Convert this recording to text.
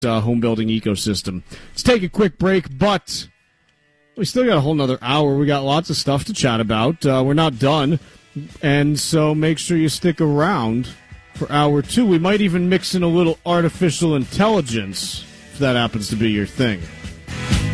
home building ecosystem. Let's take a quick break, but we still got a whole nother hour. We got lots of stuff to chat about. We're not done, and so make sure you stick around for hour two. We might even mix in a little artificial intelligence, if that happens to be your thing.